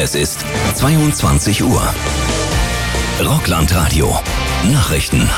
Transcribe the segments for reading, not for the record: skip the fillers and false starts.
Es ist 22 Uhr. Rockland-Radio. Nachrichten.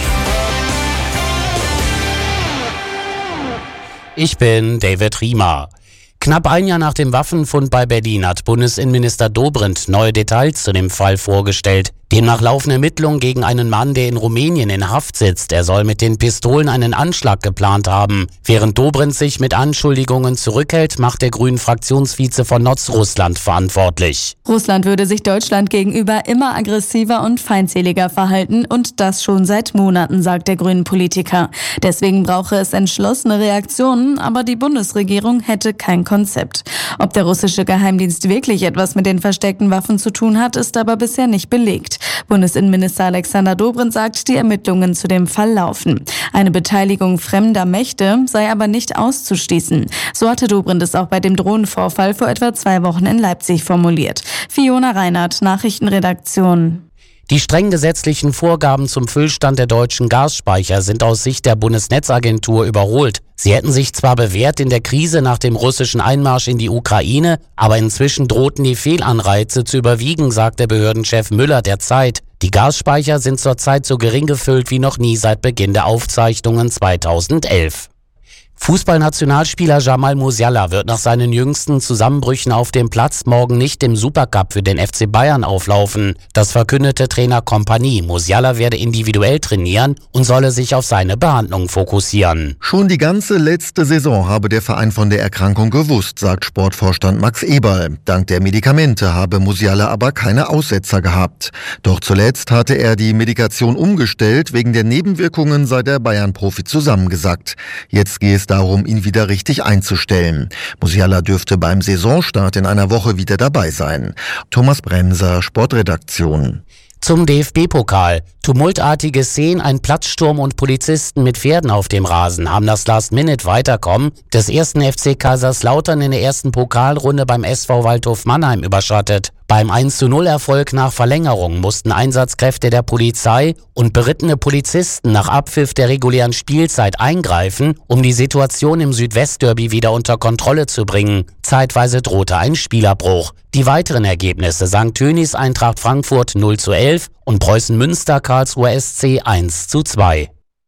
Ich bin David Riemer. Knapp ein Jahr nach dem Waffenfund bei Berlin hat Bundesinnenminister Dobrindt neue Details zu dem Fall vorgestellt. Demnach laufen Ermittlungen gegen einen Mann, der in Rumänien in Haft sitzt. Er soll mit den Pistolen einen Anschlag geplant haben. Während Dobrindt sich mit Anschuldigungen zurückhält, macht der Grünen-Fraktionsvize von Notz Russland verantwortlich. Russland würde sich Deutschland gegenüber immer aggressiver und feindseliger verhalten und das schon seit Monaten, sagt der Grünen-Politiker. Deswegen brauche es entschlossene Reaktionen, aber die Bundesregierung hätte kein Konzept. Ob der russische Geheimdienst wirklich etwas mit den versteckten Waffen zu tun hat, ist aber bisher nicht belegt. Bundesinnenminister Alexander Dobrindt sagt, die Ermittlungen zu dem Fall laufen. Eine Beteiligung fremder Mächte sei aber nicht auszuschließen. So hatte Dobrindt es auch bei dem Drohnenvorfall vor etwa 2 Wochen in Leipzig formuliert. Fiona Reinhardt, Nachrichtenredaktion. Die streng gesetzlichen Vorgaben zum Füllstand der deutschen Gasspeicher sind aus Sicht der Bundesnetzagentur überholt. Sie hätten sich zwar bewährt in der Krise nach dem russischen Einmarsch in die Ukraine, aber inzwischen drohten die Fehlanreize zu überwiegen, sagt der Behördenchef Müller der Zeit. Die Gasspeicher sind zurzeit so gering gefüllt wie noch nie seit Beginn der Aufzeichnungen 2011. Fußballnationalspieler Jamal Musiala wird nach seinen jüngsten Zusammenbrüchen auf dem Platz morgen nicht im Supercup für den FC Bayern auflaufen. Das verkündete Trainer Kompanie. Musiala werde individuell trainieren und solle sich auf seine Behandlung fokussieren. Schon die ganze letzte Saison habe der Verein von der Erkrankung gewusst, sagt Sportvorstand Max Eberl. Dank der Medikamente habe Musiala aber keine Aussetzer gehabt. Doch zuletzt hatte er die Medikation umgestellt. Wegen der Nebenwirkungen sei der Bayern-Profi zusammengesackt. Jetzt gehe es darum, ihn wieder richtig einzustellen. Musiala dürfte beim Saisonstart in einer Woche wieder dabei sein. Thomas Bremser, Sportredaktion. Zum DFB-Pokal. Tumultartige Szenen, ein Platzsturm und Polizisten mit Pferden auf dem Rasen haben das Last-Minute-Weiterkommen des ersten FC Kaiserslautern in der ersten Pokalrunde beim SV Waldhof Mannheim überschattet. Beim 1:0-Erfolg nach Verlängerung mussten Einsatzkräfte der Polizei und berittene Polizisten nach Abpfiff der regulären Spielzeit eingreifen, um die Situation im Südwestderby wieder unter Kontrolle zu bringen. Zeitweise drohte ein Spielabbruch. Die weiteren Ergebnisse: St. Tönis Eintracht Frankfurt 0:11 und Preußen Münster Karlsruher SC 1:2.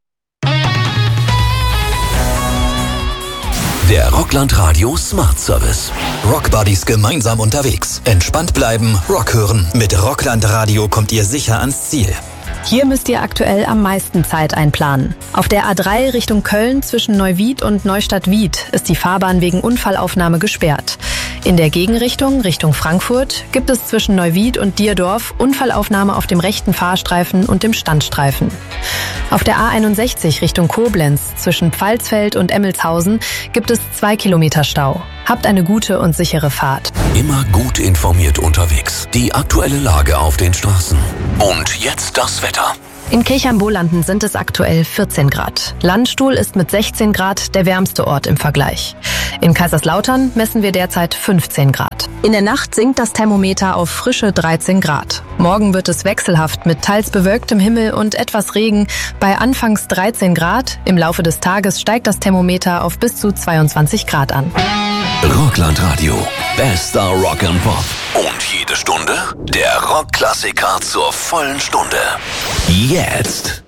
Der Rockland-Radio Smart Service. Rockbuddies gemeinsam unterwegs. Entspannt bleiben, Rock hören. Mit Rockland-Radio kommt ihr sicher ans Ziel. Hier müsst ihr aktuell am meisten Zeit einplanen. Auf der A3 Richtung Köln zwischen Neuwied und Neustadt-Wied ist die Fahrbahn wegen Unfallaufnahme gesperrt. In der Gegenrichtung, Richtung Frankfurt, gibt es zwischen Neuwied und Dierdorf Unfallaufnahme auf dem rechten Fahrstreifen und dem Standstreifen. Auf der A61 Richtung Koblenz zwischen Pfalzfeld und Emmelshausen gibt es 2 Kilometer Stau. Habt eine gute und sichere Fahrt. Immer gut informiert unterwegs. Die aktuelle Lage auf den Straßen. Und jetzt das Wetter. In Kirchheim-Bolanden sind es aktuell 14 Grad. Landstuhl ist mit 16 Grad der wärmste Ort im Vergleich. In Kaiserslautern messen wir derzeit 15 Grad. In der Nacht sinkt das Thermometer auf frische 13 Grad. Morgen wird es wechselhaft mit teils bewölktem Himmel und etwas Regen bei anfangs 13 Grad. Im Laufe des Tages steigt das Thermometer auf bis zu 22 Grad an. Rockland-Radio. Bester Rock and Pop. Und jede Stunde der Rockklassiker zur vollen Stunde. Jetzt